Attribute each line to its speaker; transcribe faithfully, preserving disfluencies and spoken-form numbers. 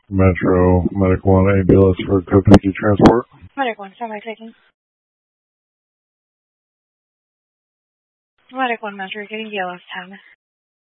Speaker 1: Metro, Medic one, ambulance for code fifty transport.
Speaker 2: Medic one, am I taking? Medic one, Metro, getting Yellow ten.